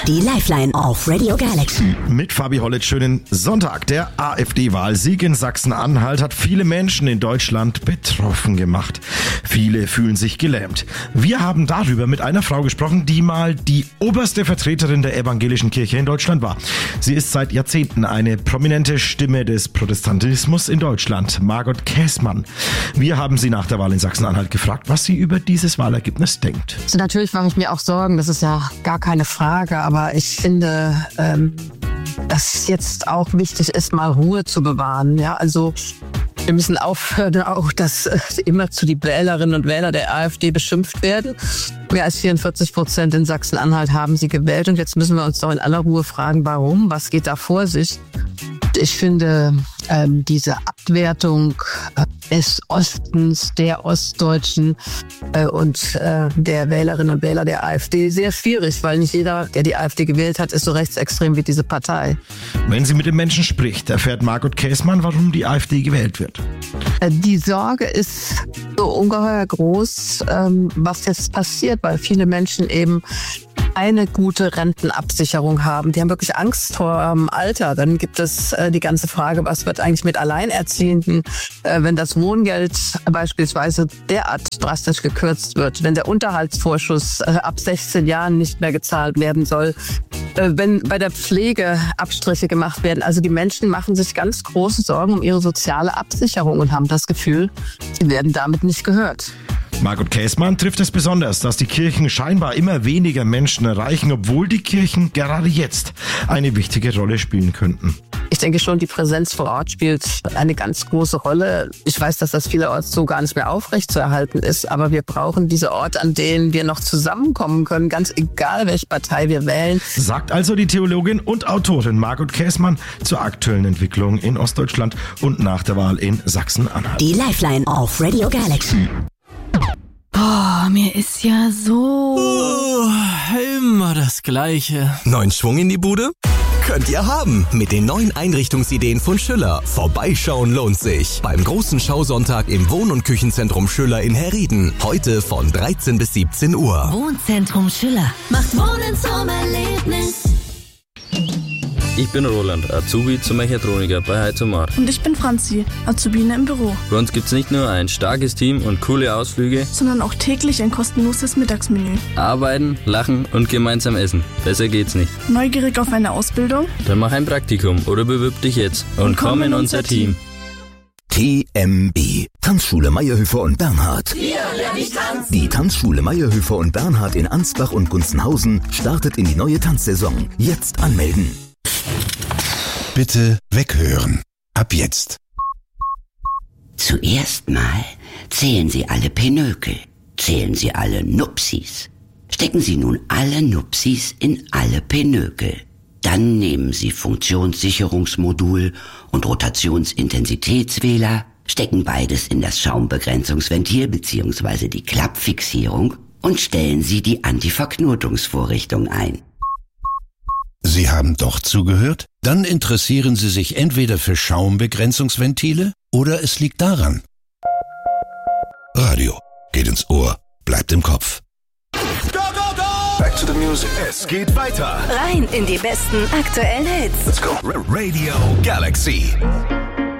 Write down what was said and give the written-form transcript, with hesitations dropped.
Die Lifeline auf Radio Galaxy. Mit Fabi Hollitz, schönen Sonntag. Der AfD-Wahlsieg in Sachsen-Anhalt hat viele Menschen in Deutschland betroffen gemacht. Viele fühlen sich gelähmt. Wir haben darüber mit einer Frau gesprochen, die mal die oberste Vertreterin der evangelischen Kirche in Deutschland war. Sie ist seit Jahrzehnten eine prominente Stimme des Protestantismus in Deutschland, Margot Käßmann. Wir haben sie nach der Wahl in Sachsen-Anhalt gefragt, was sie über dieses Wahlergebnis denkt. Also natürlich mache ich mir auch Sorgen, das ist ja gar keine Frage, aber ich finde, dass jetzt auch wichtig ist, mal Ruhe zu bewahren. Ja, also wir müssen aufhören, auch dass immerzu die Wählerinnen und Wähler der AfD beschimpft werden. Mehr als 44% in Sachsen-Anhalt haben sie gewählt und jetzt müssen wir uns doch in aller Ruhe fragen, warum, was geht da vor sich? Ich finde diese Abwertung des Ostens, der Ostdeutschen und der Wählerinnen und Wähler der AfD sehr schwierig, weil nicht jeder, der die AfD gewählt hat, ist so rechtsextrem wie diese Partei. Wenn sie mit den Menschen spricht, erfährt Margot Käßmann, warum die AfD gewählt wird. Die Sorge ist so ungeheuer groß, was jetzt passiert, weil viele Menschen eben eine gute Rentenabsicherung haben. Die haben wirklich Angst vor Alter. Dann gibt es die ganze Frage, was wird eigentlich mit Alleinerziehenden, wenn das Wohngeld beispielsweise derart drastisch gekürzt wird, wenn der Unterhaltsvorschuss ab 16 Jahren nicht mehr gezahlt werden soll, wenn bei der Pflege Abstriche gemacht werden. Also die Menschen machen sich ganz große Sorgen um ihre soziale Absicherung und haben das Gefühl, sie werden damit nicht gehört. Margot Käßmann trifft es besonders, dass die Kirchen scheinbar immer weniger Menschen erreichen, obwohl die Kirchen gerade jetzt eine wichtige Rolle spielen könnten. Ich denke schon, die Präsenz vor Ort spielt eine ganz große Rolle. Ich weiß, dass das vielerorts so gar nicht mehr aufrechtzuerhalten ist, aber wir brauchen diese Orte, an denen wir noch zusammenkommen können, ganz egal, welche Partei wir wählen. Sagt also die Theologin und Autorin Margot Käßmann zur aktuellen Entwicklung in Ostdeutschland und nach der Wahl in Sachsen-Anhalt. Die Lifeline auf Radio Galaxy. Boah, mir ist ja so... immer das Gleiche. Neuen Schwung in die Bude? Könnt ihr haben mit den neuen Einrichtungsideen von Schüller. Vorbeischauen lohnt sich. Beim großen Schausonntag im Wohn- und Küchenzentrum Schüller in Herrieden. Heute von 13 bis 17 Uhr. Wohnzentrum Schüller macht Wohnen zum Erlebnis. Ich bin Roland, Azubi zum Mechatroniker bei Heizomar. Und ich bin Franzi, Azubine im Büro. Bei uns gibt's nicht nur ein starkes Team und coole Ausflüge, sondern auch täglich ein kostenloses Mittagsmenü. Arbeiten, lachen und gemeinsam essen. Besser geht's nicht. Neugierig auf eine Ausbildung? Dann mach ein Praktikum oder bewirb dich jetzt und komm in unser Team. TMB. Tanzschule Meyerhöfer und Bernhard. Hier lerne ich tanzen. Die Tanzschule Meyerhöfer und Bernhard in Ansbach und Gunzenhausen startet in die neue Tanzsaison. Jetzt anmelden. Bitte weghören. Ab jetzt. Zuerst mal zählen Sie alle Pinökel. Zählen Sie alle Nupsis. Stecken Sie nun alle Nupsis in alle Pinökel. Dann nehmen Sie Funktionssicherungsmodul und Rotationsintensitätswähler, stecken beides in das Schaumbegrenzungsventil bzw. die Klappfixierung und stellen Sie die Antiverknotungsvorrichtung ein. Sie haben doch zugehört? Dann interessieren Sie sich entweder für Schaumbegrenzungsventile oder es liegt daran. Radio geht ins Ohr, bleibt im Kopf. Go, go, go! Back to the music. Es geht weiter. Rein in die besten aktuellen Hits. Let's go. Radio Galaxy.